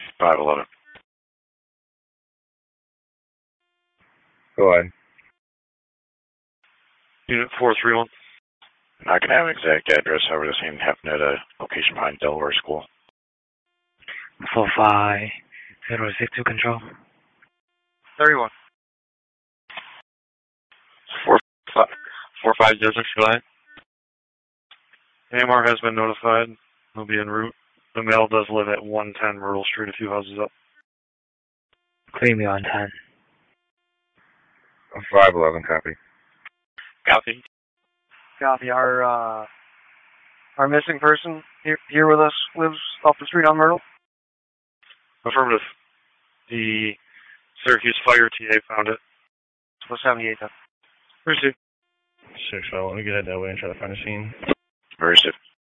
511. Go ahead. Unit 431. I can have an exact address over the scene happened at a location behind Delaware School. 45062 control. 31. 450 July. AMR has been notified. He'll be en route. The male does live at 110 Myrtle Street, a few houses up. Clear me on 10. 511, copy. Copy. Copy. Our missing person here with us lives off the street on Myrtle? Affirmative. The Syracuse Fire TA found it. 78 then. Received. 6, I want to get out that way and try to find a scene. Received.